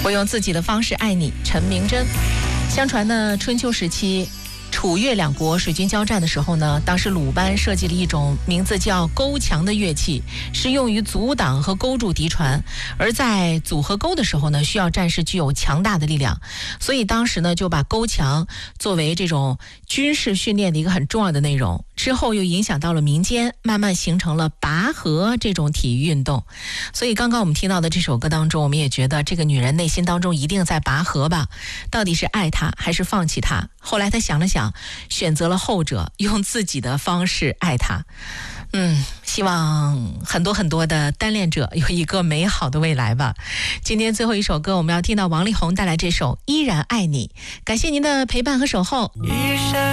我用自己的方式爱你，陈明真。相传呢，春秋时期楚越两国水军交战的时候呢，当时鲁班设计了一种名字叫钩墙的乐器，是用于阻挡和勾住敌船，而在阻和勾的时候呢，需要战士具有强大的力量，所以当时呢就把钩墙作为这种军事训练的一个很重要的内容。之后又影响到了民间，慢慢形成了拔河这种体育运动。所以刚刚我们听到的这首歌当中，我们也觉得这个女人内心当中一定在拔河吧，到底是爱他还是放弃他？后来她想了想，选择了后者，用自己的方式爱他。希望很多的单恋者有一个美好的未来吧。今天最后一首歌，我们要听到王力宏带来这首《依然爱你》，感谢您的陪伴和守候。